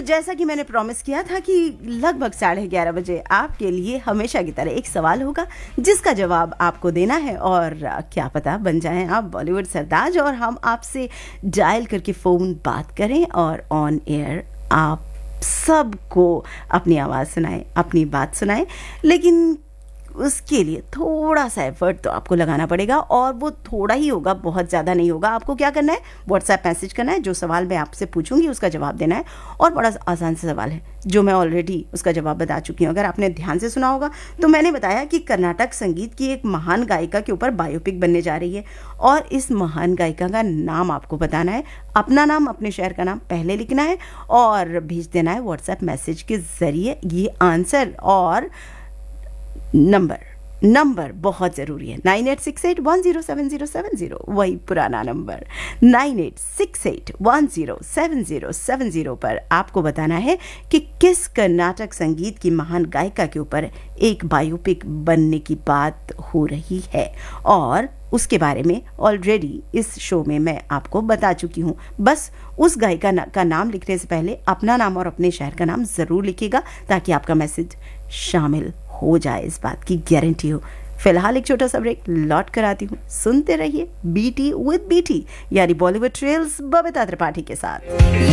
जैसा कि मैंने प्रॉमिस किया था कि लगभग 11:30 बजे आपके लिए हमेशा की तरह एक सवाल होगा जिसका जवाब आपको देना है, और क्या पता बन जाएं आप बॉलीवुड सरताज और हम आपसे डायल करके फ़ोन बात करें और ऑन एयर आप सबको अपनी आवाज़ सुनाएं, अपनी बात सुनाएं। लेकिन उसके लिए थोड़ा सा एफर्ट तो आपको लगाना पड़ेगा, और वो थोड़ा ही होगा, बहुत ज़्यादा नहीं होगा। आपको क्या करना है, व्हाट्सएप मैसेज करना है, जो सवाल मैं आपसे पूछूंगी उसका जवाब देना है। और बड़ा आसान सा सवाल है जो मैं ऑलरेडी उसका जवाब बता चुकी हूँ। अगर आपने ध्यान से सुना होगा तो मैंने बताया कि कर्नाटक संगीत की एक महान गायिका के ऊपर बायोपिक बनने जा रही है, और इस महान गायिका का नाम आपको बताना है। अपना नाम, अपने शहर का नाम पहले लिखना है और भेज देना है व्हाट्सएप मैसेज के ज़रिए ये आंसर। और नंबर बहुत ज़रूरी है, 9868107070, वही पुराना नंबर 9868107070 पर आपको बताना है कि किस कर्नाटक संगीत की महान गायिका के ऊपर एक बायोपिक बनने की बात हो रही है, और उसके बारे में ऑलरेडी इस शो में मैं आपको बता चुकी हूँ। बस उस गायिका का नाम लिखने से पहले अपना नाम और अपने शहर का नाम ज़रूर लिखिएगा ताकि आपका मैसेज शामिल हो जाए, इस बात की गारंटी हो। फिलहाल एक छोटा सा ब्रेक, लौट कर आती हूँ। सुनते रहिए बीटी विद बीटी, यानी बॉलीवुड ट्रेल्स बबीता त्रिपाठी के साथ।